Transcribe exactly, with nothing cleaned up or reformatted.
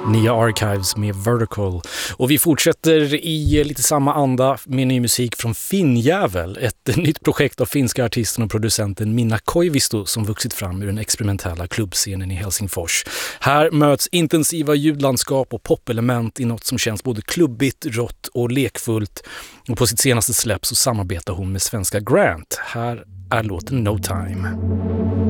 Nya Archives med Vertical. Och vi fortsätter i lite samma anda med ny musik från Finnjävel, ett nytt projekt av finska artisten och producenten Minna Koivisto som vuxit fram ur den experimentella klubbscenen i Helsingfors. Här möts intensiva ljudlandskap och popelement i något som känns både klubbigt, rått och lekfullt. Och på sitt senaste släpp så samarbetar hon med svenska Grant. Här är låten No Time.